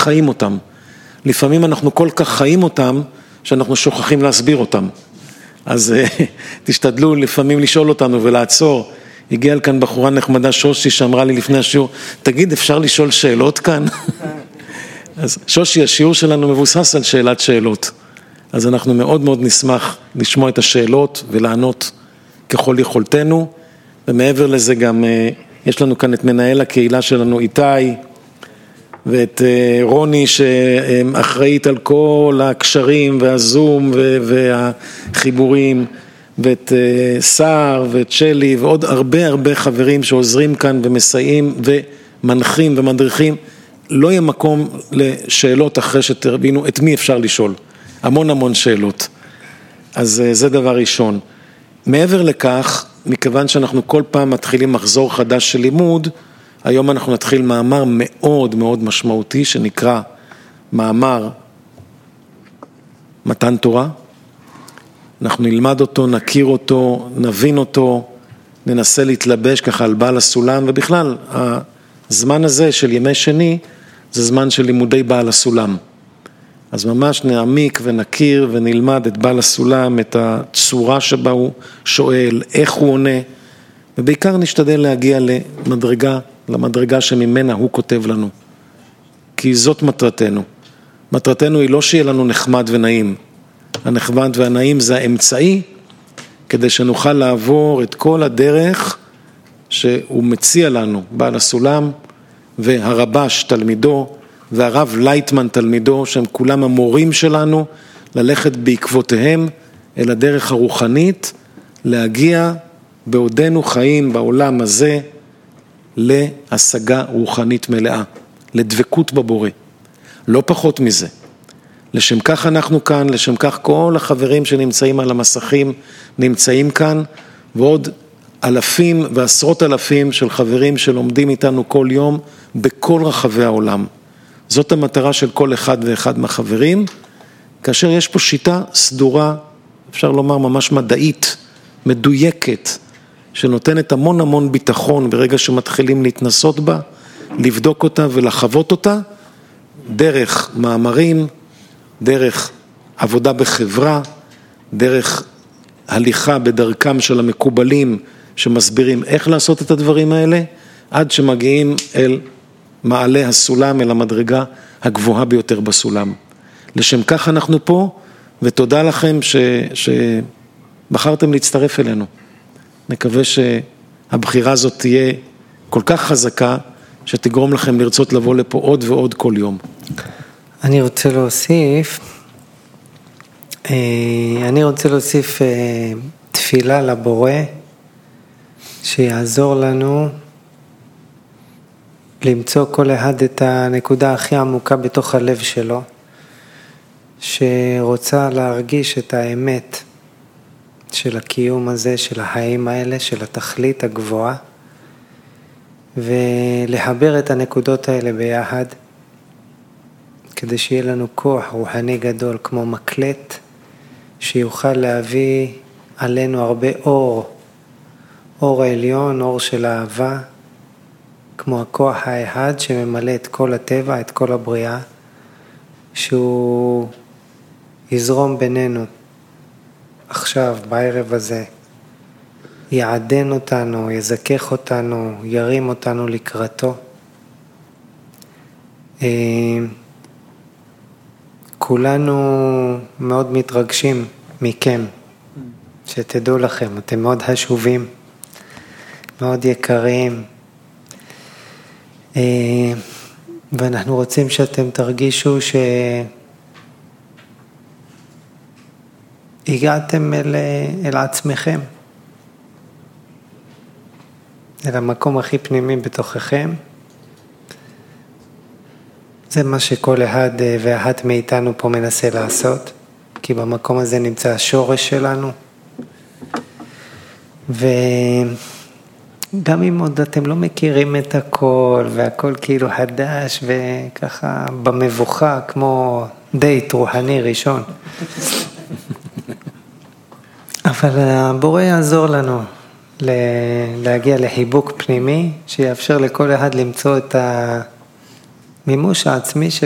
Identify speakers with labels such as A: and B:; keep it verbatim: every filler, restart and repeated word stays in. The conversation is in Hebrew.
A: חיים אותם. לפעמים אנחנו כל כך חיים אותם, שאנחנו שוכחים להסביר אותם. אז תשתדלו לפעמים לשאול אותנו ולעצור. הגיעה כאן בחורה נחמדה שושי שאמרה לי לפני השיעור, תגיד, אפשר לשאול שאלות כאן? אז שושי, השיעור שלנו מבוסס על שאלת שאלות. אז אנחנו מאוד מאוד נשמח לשמוע את השאלות ולענות ככל יכולתנו. ומעבר לזה גם יש לנו כאן את מנהל הקהילה שלנו, איתי, ואת רוני שאחראית על כל הקשרים והזום והחיבורים, ואת סער ואת שלי ועוד הרבה הרבה חברים שעוזרים כאן ומסייעים ומנחים ומדריכים. לא יהיה מקום לשאלות אחרי שתרבינו את מי אפשר לשאול. המון המון שאלות. אז זה דבר ראשון. מעבר לכך, מכיוון שאנחנו כל פעם מתחילים מחזור חדש של לימוד, היום אנחנו נתחיל מאמר מאוד מאוד משמעותי שנקרא מאמר מתן תורה. אנחנו נלמד אותו, נכיר אותו, נבין אותו, ננסה להתלבש ככה על בעל הסולם, ובכלל הזמן הזה של ימי שני זה זמן של לימודי בעל הסולם. אז ממש נעמיק ונכיר ונלמד את בעל הסולם, את הצורה שבה הוא שואל, איך הוא עונה, ובעיקר נשתדל להגיע למדרגה, למדרגה שממנה הוא כותב לנו. כי זאת מטרתנו. מטרתנו היא לא שיהיה לנו נחמד ונעים. הנחמד והנעים זה האמצעי, כדי שנוכל לעבור את כל הדרך שהוא מציע לנו, בעל הסולם, והרבש תלמידו, והרב לייטמן תלמידו, שהם כולם המורים שלנו, ללכת בעקבותיהם אל הדרך הרוחנית, להגיע בעודנו חיים בעולם הזה, להשגה רוחנית מלאה, לדבקות בבורא. לא פחות מזה. לשם כך אנחנו כאן, לשם כך כל החברים שנמצאים על המסכים נמצאים כאן, ועוד אלפים ועשרות אלפים של חברים שלומדים איתנו כל יום בכל רחבי העולם. זאת המטרה של כל אחד ואחד מהחברים, כאשר יש פה שיטה סדורה, אפשר לומר ממש מדעית, מדויקת, שנותנת המון המון ביטחון ברגע שמתחילים להתנסות בה, לבדוק אותה ולחוות אותה, דרך מאמרים, דרך עבודה בחברה, דרך הליכה בדרכם של המקובלים שמסבירים איך לעשות את הדברים האלה, עד שמגיעים אל מעלה הסולם, אל המדרגה הגבוהה ביותר בסולם. לשם כך אנחנו פה, ותודה לכם ש, שבחרתם להצטרף אלינו. נקווה שהבחירה הזאת תהיה כל כך חזקה, שתגרום לכם לרצות לבוא לפה עוד ועוד כל יום.
B: אני רוצה להוסיף, אני רוצה להוסיף תפילה לבורא, שיעזור לנו למצוא כל אחד את הנקודה הכי עמוקה בתוך הלב שלו, שרוצה להרגיש את האמת של הקיום הזה, של החיים האלה, של התכלית הגבוהה, ולחבר את הנקודות האלה ביחד, כדי שיהיה לנו כוח רוחני גדול כמו מקלט, שיוכל להביא עלינו הרבה אור, אור העליון, אור של אהבה, כמו הכוח האחד שממלא את כל הטבע, את כל הבריאה, שהוא יזרום בינינו עכשיו, בערב הזה, יעדן אותנו, יזכך אותנו, ירים אותנו לקראתו. כולנו מאוד מתרגשים מכם, שתדעו לכם, אתם מאוד חשובים, מאוד יקרים, ואנחנו רוצים שאתם תרגישו שהגעתם אל, אל עצמכם, אל המקום הכי פנימי בתוככם. זה מה שכל אחד ואחת מאיתנו פה מנסה לעשות, כי במקום הזה נמצא השורש שלנו. וגם אם עוד אתם לא מכירים את הכל, והכל כאילו חדש וככה במבוכה, כמו דייט רוחני ראשון. אבל הבורא יעזור לנו להגיע לחיבוק פנימי, שיאפשר לכל אחד למצוא את המימוש העצמי של